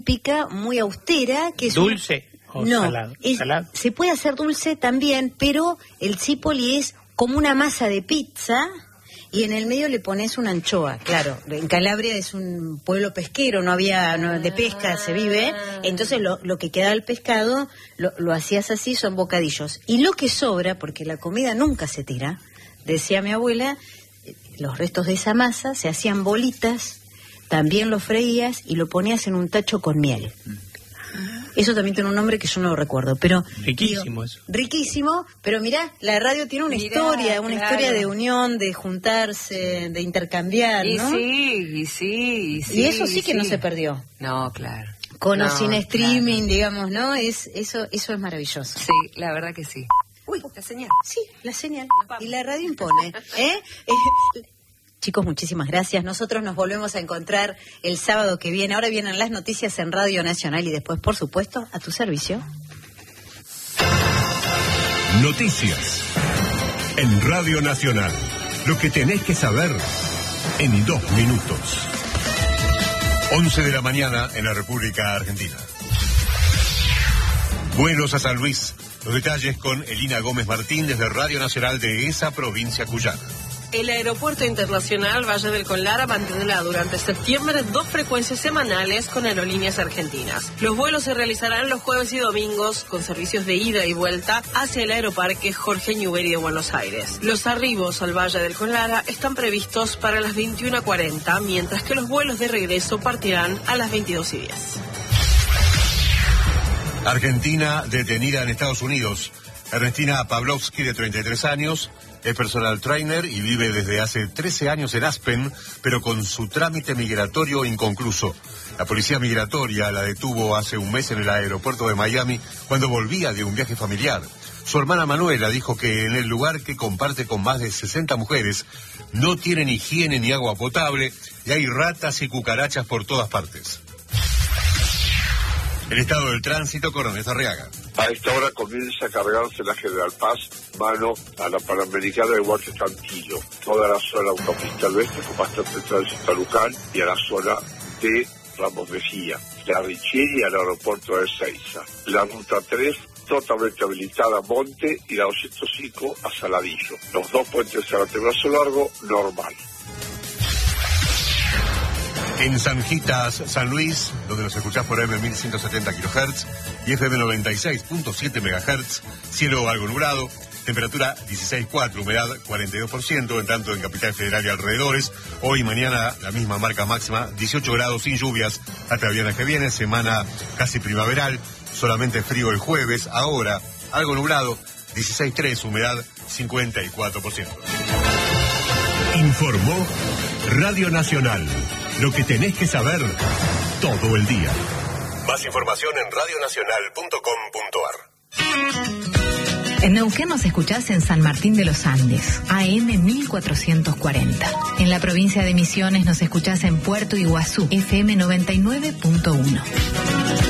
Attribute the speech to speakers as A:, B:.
A: típica, muy austera, que es
B: ¿Dulce o salado? ¿Salado?
A: Se puede hacer dulce también, pero el cipolli es como una masa de pizza y en el medio le pones una anchoa. Claro, en Calabria es un pueblo pesquero, de pesca se vive, entonces lo que queda del pescado lo hacías así, son bocadillos. Y lo que sobra, porque la comida nunca se tira, decía mi abuela, los restos de esa masa se hacían bolitas, también lo freías y lo ponías en un tacho con miel. Eso también tiene un nombre que yo no lo recuerdo, pero...
B: Riquísimo eso.
A: Riquísimo, pero mirá, la radio tiene una historia de unión, de juntarse, de intercambiar, ¿no?
C: Y eso
A: sí que no se perdió.
C: No, claro.
A: Con o sin streaming, digamos, ¿no? Eso es maravilloso.
C: Sí, la verdad que sí.
A: Uy, la señal. Sí, la señal. Y la radio impone, Chicos, muchísimas gracias. Nosotros nos volvemos a encontrar el sábado que viene. Ahora vienen las noticias en Radio Nacional y después, por supuesto, a tu servicio.
D: Noticias en Radio Nacional. Lo que tenés que saber en 2 minutos. 11 de la mañana en la República Argentina. Vuelos a San Luis. Los detalles con Elina Gómez Martín desde Radio Nacional de esa provincia cuyana.
E: El Aeropuerto Internacional Valle del Conlara mantendrá durante septiembre 2 frecuencias semanales con aerolíneas argentinas. Los vuelos se realizarán los jueves y domingos con servicios de ida y vuelta hacia el Aeroparque Jorge Newbery de Buenos Aires. Los arribos al Valle del Conlara están previstos para las 21:40, mientras que los vuelos de regreso partirán a las 22:10.
D: Argentina detenida en Estados Unidos. Ernestina Pavlovsky, de 33 años, es personal trainer y vive desde hace 13 años en Aspen, pero con su trámite migratorio inconcluso. La policía migratoria la detuvo hace un mes en el aeropuerto de Miami cuando volvía de un viaje familiar. Su hermana Manuela dijo que en el lugar que comparte con más de 60 mujeres no tienen higiene ni agua potable y hay ratas y cucarachas por todas partes. El estado del tránsito con Ernesto Arriaga.
F: A esta hora comienza a cargarse la General Paz, mano a la Panamericana de Huacho Cantillo. Toda la zona autopista al oeste con bastante tránsito a Luján y a la zona de Ramos Mejía. La Richieri al aeropuerto de Ezeiza. La ruta 3 totalmente habilitada a Monte y la 205 a Saladillo. Los 2 puentes a la Brazo Largo, normal.
D: En Sanjitas, San Luis, donde nos escuchás por AM 1170 kHz y FM 96.7 MHz, cielo algo nublado, temperatura 16,4, humedad 42%, en tanto en Capital Federal y alrededores. Hoy y mañana la misma marca máxima, 18 grados sin lluvias hasta el viernes que viene, semana casi primaveral, solamente frío el jueves, ahora algo nublado, 16,3, humedad 54%. Informó Radio Nacional. Lo que tenés que saber todo el día. Más información en radionacional.com.ar.
G: En Neuquén nos escuchás en San Martín de los Andes, AM 1440. En la provincia de Misiones nos escuchás en Puerto Iguazú, FM 99.1.